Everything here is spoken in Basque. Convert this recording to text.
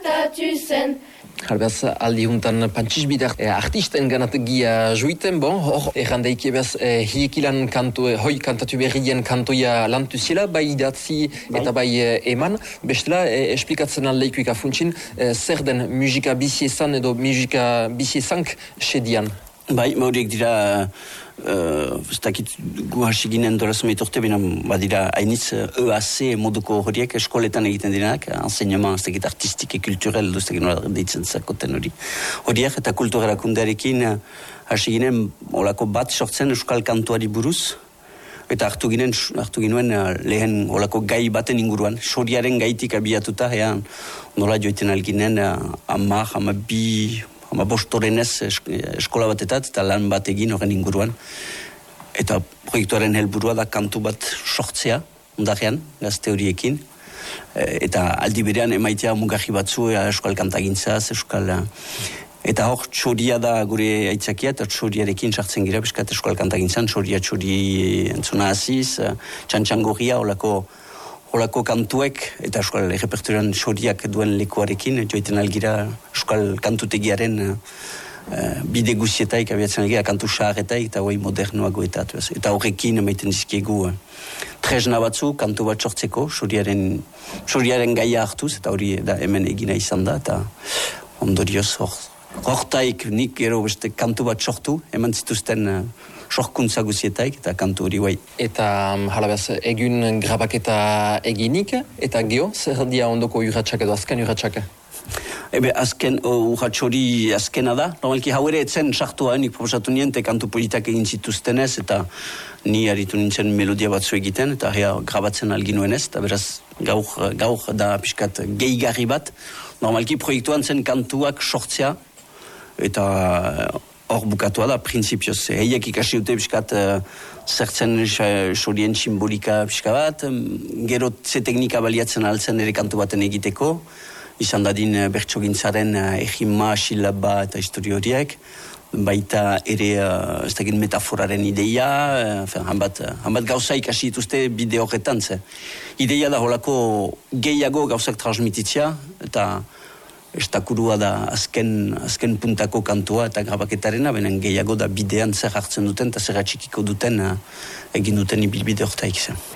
gertatu zen. Halbeaz, aldi juntan pantzizbidar artisten ganategia juiten, hor errandeik ebaz hiekilan hoi kantatu berrien kantoia lantu zela, bai idatzi eta bai eman. Bestela, esplikatzen aldeikuik afuntsin, zer den musika biziezan edo musika biziezank sedian? Bai, horiek dira, ez dakit gu hasi ginen dorazun etorte, baina badira hainitz EAC moduko horiek eskoletan egiten direnak, enseignement, ez dakit artistike, kulturel, ez dakit nola deitzen zakoten horiek, eta kulturerakundearekin hasi ginen olako bat sortzen euskal kantuari buruz, eta hartu ginuen lehen olako gai baten inguruan, soriaren gaitik abiatuta, nola joiten alginen, ama bostorenez eskola batetat eta lan bat egin horren inguruan. Eta proiektuaren helburua da kantu bat sortzea, ondarean, gazte horiekin. Eta aldi berean emaitea mugarri batzu euskal kantagintzaz, eta hor txoria da gure aitzakia, eta txoriarekin sartzen gira, beskat euskal kantagintzan, txori entzuna aziz, txantxangorria, holako kantuek, eta euskal repertorian txoriak duen lekuarekin, joiten algira euskal kantutegiaren bide guzietaik, abiatzen algira kantu saharetaik, eta hoi modernoak goetatu. Eta horrekin emaiten dizkiegu tresna batzu, kantu bat sortzeko, txoriaren gaia hartuz, eta hori da hemen egina izan da, eta ondorioz hortaik nik gero beste kantu bat sortu, eman zituzten sorkuntza guzietaik, eta kantu hori guai. Eta halabaz, egun grabaketa eginik, eta geho, zer dia ondoko urratxak edo azken urratxak? Azken urratx hori azkena da. Normalki hau ere etzen sartua, nik proposatu niente kantu politak egin zituztenez, eta ni aritu nintzen melodia batzu egiten, eta grabatzen alginuenez, eta beraz gaur da pixkat gehigarri bat. Normalki proiektuan zen kantuak sortzea, eta hor bukatua da, prinsipioz. Heiek ikasi dute biskat zertzen sorien simbolika pixka bat, gero ze teknika baliatzen altzen ere kantu baten egiteko, izan dadin bertsogintzaren egima, silaba eta histori horiek, baita ere ez dakit metaforaren ideia, hanbat gauza ikasi dituzte bide horretan. Ideia da holako gehiago gauzak transmititzea, eta estakurua da azken puntako kantua eta grabaketarena, benen gehiago da bidean zer hartzen duten eta zer atxikiko duten egin duten ibilbide hortaik zen.